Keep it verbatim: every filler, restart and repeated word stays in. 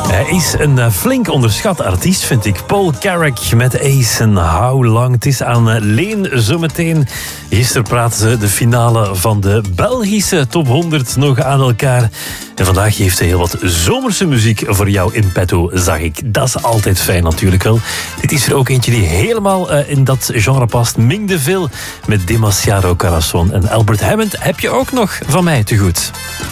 Hij is een flink onderschat artiest, vind ik. Paul Carrack met Ace en How Long. Het is aan Leen zometeen. Gisteren praten ze de finale van de Belgische top honderd nog aan elkaar. En vandaag heeft hij heel wat zomerse muziek voor jou in petto, zag ik. Dat is altijd fijn natuurlijk wel. Dit is er ook eentje die helemaal uh, in dat genre past. Ming de Ville met Demasiado Corazon. En Albert Hammond heb je ook nog van mij te goed.